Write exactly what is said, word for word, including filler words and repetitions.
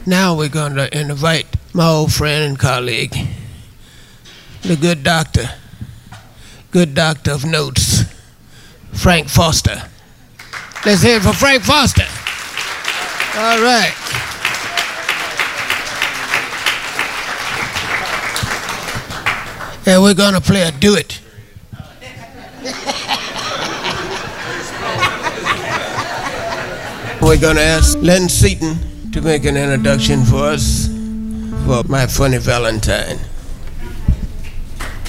Now we're going to invite my old friend and colleague, the good doctor, good doctor of notes, Frank Foster. Let's hear it for Frank Foster. All right. And we're going to play a duet. We're going to ask Len Seaton to make an introduction for us for My Funny Valentine.